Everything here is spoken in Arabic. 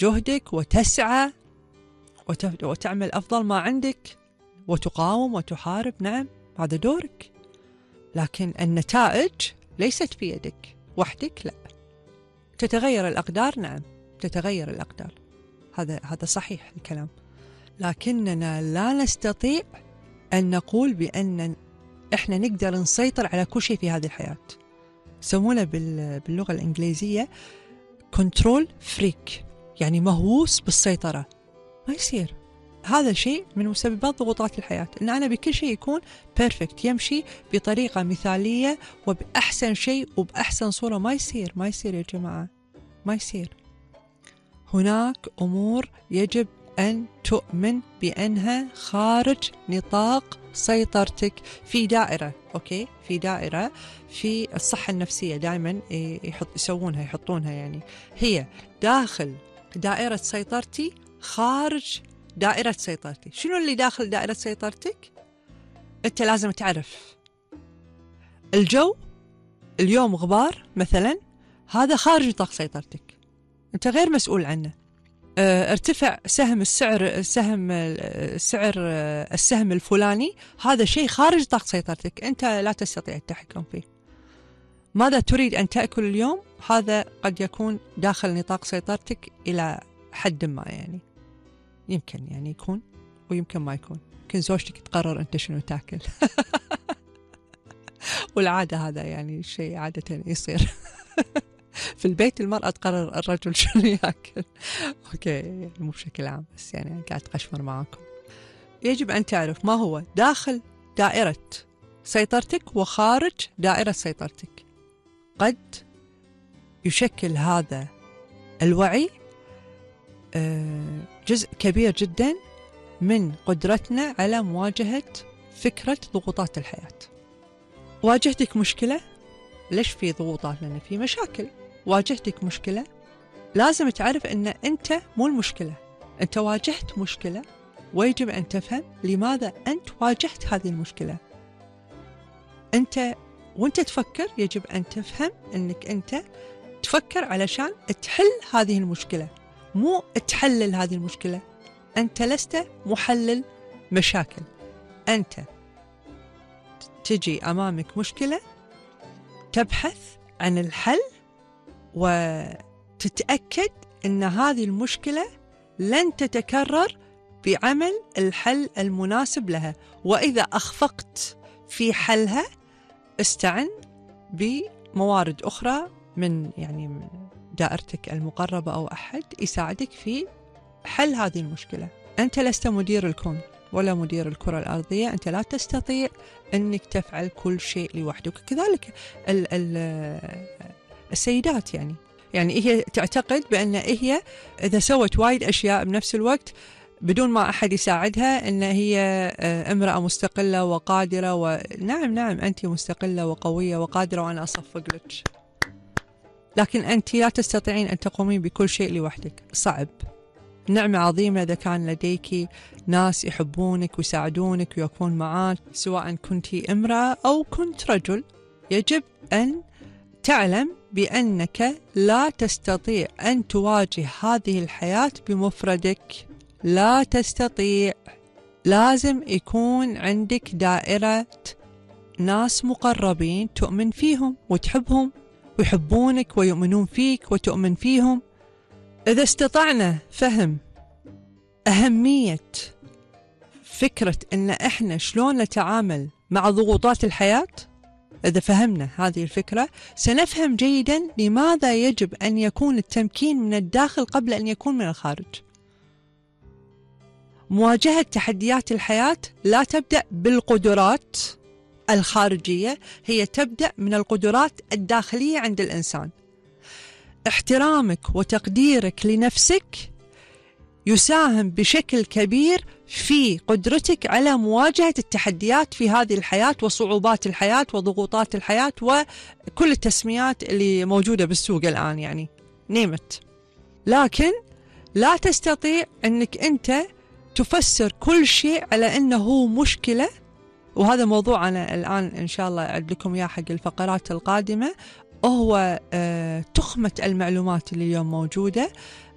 جهدك وتسعى وتعمل أفضل ما عندك وتقاوم وتحارب. نعم، هذا دورك، لكن النتائج ليست في يدك وحدك. لا، تتغير الأقدار، نعم تتغير الأقدار، هذا صحيح الكلام، لكننا لا نستطيع أن نقول بأن إحنا نقدر نسيطر على كل شيء في هذه الحياة. يسمونه باللغة الإنجليزية كنترول فريك، يعني مهووس بالسيطرة. ما يصير. هذا شيء من مسببات ضغوطات الحياة، إن أنا بكل شيء يكون بيرفكت، يمشي بطريقة مثالية وبأحسن شيء وبأحسن صورة. ما يصير يا جماعة، ما يصير. هناك أمور يجب أن تؤمن بأنها خارج نطاق سيطرتك، في دائرة، أوكي، في دائرة. في الصحة النفسية دائما يحطونها يعني هي داخل دائرة سيطرتي، خارج دائرة سيطرتي. شنو اللي داخل دائرة سيطرتك؟ أنت لازم تعرف الجو اليوم غبار مثلا، هذا خارج نطاق سيطرتك، أنت غير مسؤول عنه. ارتفع سهم السهم الفلاني، هذا شيء خارج نطاق سيطرتك، أنت لا تستطيع التحكم فيه. ماذا تريد أن تأكل اليوم؟ هذا قد يكون داخل نطاق سيطرتك إلى حد ما، يعني يمكن يعني يكون ويمكن ما يكون. يمكن زوجتك تقرر أنت شنو تأكل والعادة هذا يعني شيء عادة يصير في البيت، المرأة تقرر الرجل شنو يأكل. أوكي، يعني مو بشكل عام، بس يعني قاعد أقشمر معاكم. يجب أن تعرف ما هو داخل دائرة سيطرتك وخارج دائرة سيطرتك. قد يشكل هذا الوعي جزء كبير جدا من قدرتنا على مواجهة فكرة ضغوطات الحياة. واجهتك مشكلة، ليش في ضغوطات؟ لأن في مشاكل. واجهتك مشكلة، لازم تعرف أن أنت مو المشكلة، أنت واجهت مشكلة، ويجب أن تفهم لماذا أنت واجهت هذه المشكلة. أنت وأنت تفكر يجب أن تفهم أنك أنت تفكر علشان تحل هذه المشكلة، مو تحلل هذه المشكلة. أنت لست محلل مشاكل، أنت تجي أمامك مشكلة تبحث عن الحل وتتأكد أن هذه المشكلة لن تتكرر بعمل الحل المناسب لها. وإذا أخفقت في حلها استعن بموارد أخرى من دائرتك المقربة أو أحد يساعدك في حل هذه المشكلة. أنت لست مدير الكون ولا مدير الكرة الأرضية، أنت لا تستطيع أنك تفعل كل شيء لوحدك. كذلك السيدات يعني هي تعتقد بأن هي إذا سوت وايد أشياء بنفس الوقت بدون ما أحد يساعدها أن هي امرأة مستقلة وقادرة. ونعم أنت مستقلة وقوية وقادرة وأنا أصفق لك، لكن أنت لا تستطيعين أن تقومين بكل شيء لوحدك. صعب. نعمة عظيمة إذا كان لديك ناس يحبونك ويساعدونك ويكون معاك، سواء كنت امرأة أو كنت رجل. يجب أن تعلم بأنك لا تستطيع أن تواجه هذه الحياة بمفردك، لا تستطيع. لازم يكون عندك دائرة ناس مقربين تؤمن فيهم وتحبهم ويحبونك ويؤمنون فيك وتؤمن فيهم. إذا استطعنا فهم أهمية فكرة إن إحنا شلون نتعامل مع ضغوطات الحياة، إذا فهمنا هذه الفكرة سنفهم جيدا لماذا يجب أن يكون التمكين من الداخل قبل أن يكون من الخارج. مواجهة تحديات الحياة لا تبدأ بالقدرات الخارجية، هي تبدأ من القدرات الداخلية عند الإنسان. احترامك وتقديرك لنفسك يساهم بشكل كبير في قدرتك على مواجهة التحديات في هذه الحياة وصعوبات الحياة وضغوطات الحياة وكل التسميات اللي موجودة بالسوق الآن نيمت. لكن لا تستطيع أنك أنت تفسر كل شيء على أنه مشكلة. وهذا موضوع أنا الآن إن شاء الله أعد لكم إياه حق الفقرات القادمة، هو تخمة المعلومات اللي اليوم موجودة.